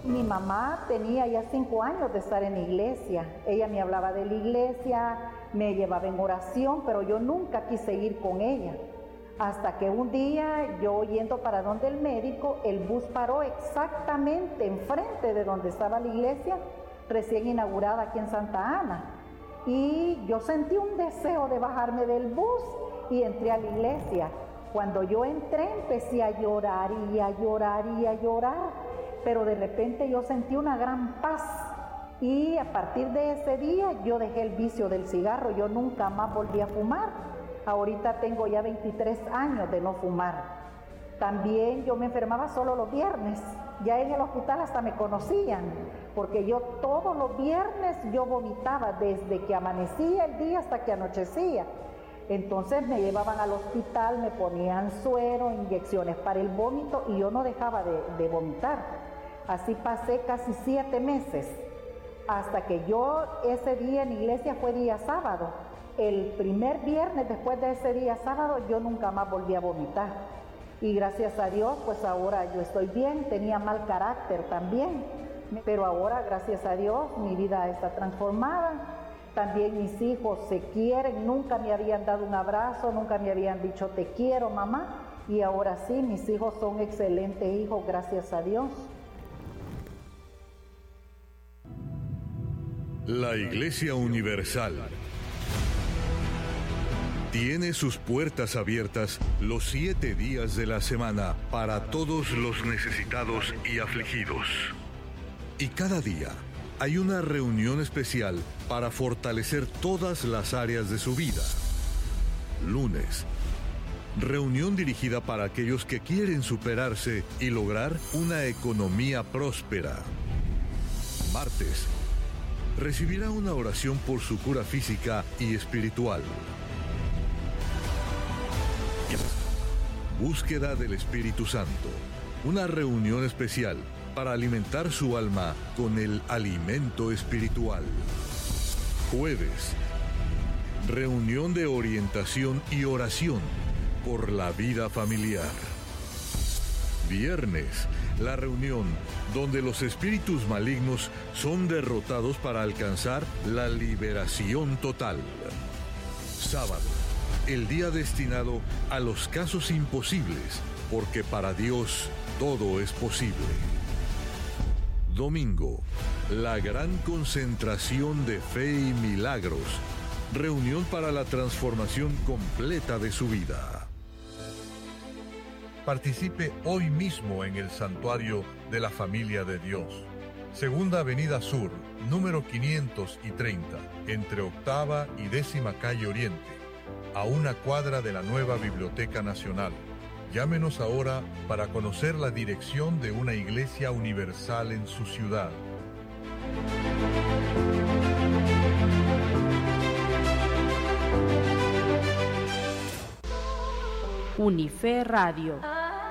Mi mamá tenía ya 5 años de estar en la iglesia. Ella me hablaba de la iglesia, me llevaba en oración, pero yo nunca quise ir con ella. Hasta que un día, yo yendo para donde el médico, el bus paró exactamente enfrente de donde estaba la iglesia, recién inaugurada aquí en Santa Ana. Y yo sentí un deseo de bajarme del bus y entré a la iglesia. Cuando yo entré, empecé a llorar y a llorar y a llorar. Pero de repente yo sentí una gran paz y a partir de ese día yo dejé el vicio del cigarro, yo nunca más volví a fumar. Ahorita tengo ya 23 años de no fumar. También yo me enfermaba solo los viernes, ya en el hospital hasta me conocían, porque yo todos los viernes yo vomitaba desde que amanecía el día hasta que anochecía. Entonces me llevaban al hospital, me ponían suero, inyecciones para el vómito y yo no dejaba de vomitar. Así pasé casi 7 meses, hasta que yo ese día en la iglesia fue día sábado. El primer viernes después de ese día sábado yo nunca más volví a vomitar. Y gracias a Dios, pues ahora yo estoy bien, tenía mal carácter también. Pero ahora, gracias a Dios, mi vida está transformada. También mis hijos se quieren, nunca me habían dado un abrazo, nunca me habían dicho te quiero mamá. Y ahora sí, mis hijos son excelentes hijos, gracias a Dios. La Iglesia Universal tiene sus puertas abiertas los 7 días de la semana para todos los necesitados y afligidos. Y cada día hay una reunión especial para fortalecer todas las áreas de su vida. Lunes, reunión dirigida para aquellos que quieren superarse y lograr una economía próspera. Martes, recibirá una oración por su cura física y espiritual. Búsqueda del Espíritu Santo, una reunión especial para alimentar su alma con el alimento espiritual. Jueves, reunión de orientación y oración por la vida familiar. Viernes, la reunión donde los espíritus malignos son derrotados para alcanzar la liberación total. Sábado, el día destinado a los casos imposibles, porque para Dios todo es posible. Domingo, la gran concentración de fe y milagros, reunión para la transformación completa de su vida. Participe hoy mismo en el Santuario de la Familia de Dios. Segunda Avenida Sur, número 530, entre Octava y 10ª Calle Oriente, a una cuadra de la nueva Biblioteca Nacional. Llámenos ahora para conocer la dirección de una iglesia universal en su ciudad. Unife Radio.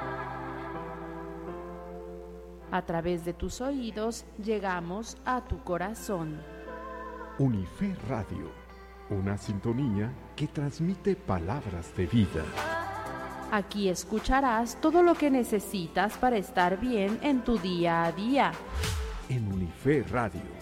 A través de tus oídos llegamos a tu corazón. Unife Radio, una sintonía que transmite palabras de vida. Aquí escucharás todo lo que necesitas para estar bien en tu día a día. En Unife Radio